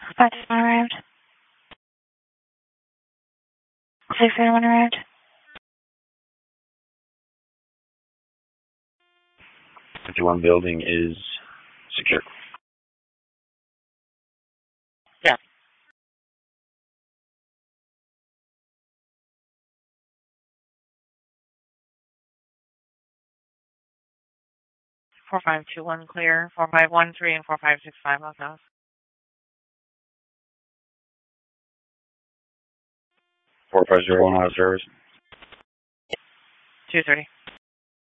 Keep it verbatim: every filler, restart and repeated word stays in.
Five one arrived. Six one arrived. fifty-one building is secure. Yeah. Four five two one clear. Four five one three and four five six five on those. Four five zero one out of service. Two thirty.